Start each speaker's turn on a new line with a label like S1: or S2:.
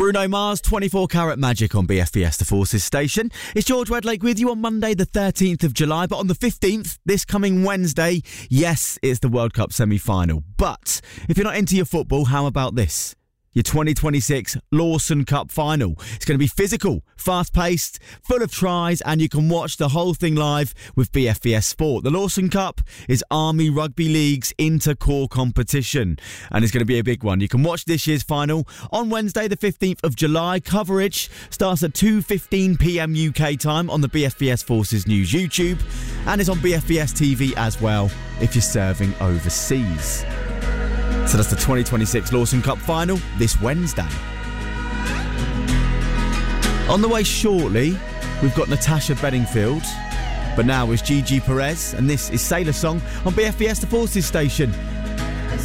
S1: Bruno Mars, 24 Karat Magic on BFBS The Forces station. It's George Wedlake with you on Monday the 13th of July, but on the 15th, this coming Wednesday, yes, it's the World Cup semi-final. But if you're not into your football, how about this? Your 2026 Lawson Cup final. It's going to be physical, fast-paced, full of tries, and you can watch the whole thing live with BFBS Sport. The Lawson Cup is Army Rugby League's inter-corps competition, and it's going to be a big one. You can watch this year's final on Wednesday, the 15th of July. Coverage starts at 2:15pm UK time on the BFBS Forces News YouTube, and it's on BFBS TV as well if you're serving overseas. So that's the 2026 Lawson Cup final this Wednesday. On the way shortly, we've got Natasha Bedingfield. But now it's Gigi Perez, and this is Sailor Song on BFBS The Forces station.